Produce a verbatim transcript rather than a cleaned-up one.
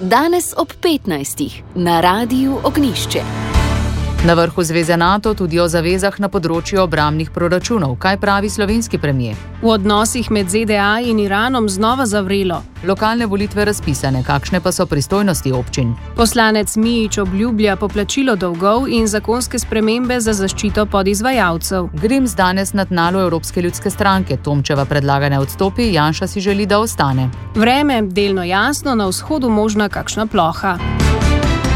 Danes ob petnajstih na Radiu Ognjišče. Na vrhu Zveze NATO tudi o zavezah na področju obrambnih proračunov. Kaj pravi slovenski premier? V odnosih med Z D A in Iranom znova zavrelo. Lokalne volitve razpisane, kakšne pa so pristojnosti občin? Poslanec Mijić obljublja poplačilo dolgov in zakonske spremembe za zaščito podizvajalcev. Grims danes na tnalu Evropske ljudske stranke. Tomčeva predlaga ne odstopi, Janša si želi, da ostane. Vreme delno jasno, na vzhodu možna kakšna ploha.